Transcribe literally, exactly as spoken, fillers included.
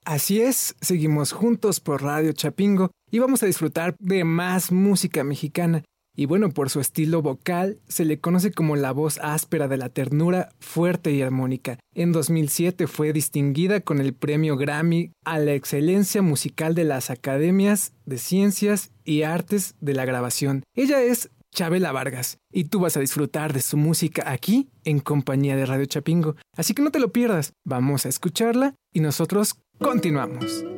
Así es, seguimos juntos por Radio Chapingo y vamos a disfrutar de más música mexicana. Y bueno, por su estilo vocal, se le conoce como la voz áspera de la ternura, fuerte y armónica. En dos mil siete fue distinguida con el premio Grammy a la excelencia musical de las Academias de Ciencias y Artes de la Grabación. Ella es Chabela Vargas y tú vas a disfrutar de su música aquí en compañía de Radio Chapingo. Así que no te lo pierdas, vamos a escucharla y nosotros continuamos.